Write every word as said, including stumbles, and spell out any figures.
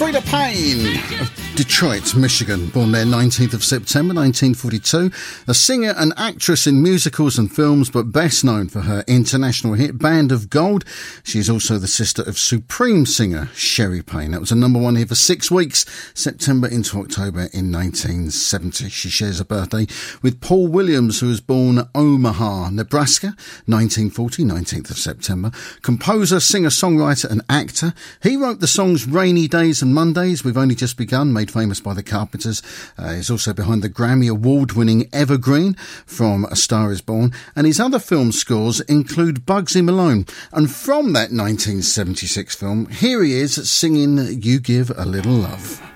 Freda Payne of Detroit, Michigan, born there nineteenth of September nineteen forty-two, a singer and actress in musicals and films, but best known for her international hit Band of Gold. She is also the sister of Supreme singer Sherry Payne. That was a number one here for six weeks, September into October in nineteen seventy. She shares a birthday with Paul Williams, who was born Omaha, Nebraska, nineteen forty, nineteenth of September. Composer, singer, songwriter and actor. He wrote the songs Rainy Days and Mondays, We've Only Just Begun, made famous by the Carpenters. Uh, he's also behind the Grammy Award-winning Evergreen from A Star Is Born, and his other film scores include Bugsy Malone. And from that nineteen seventy-six film, here he is singing You Give a Little Love.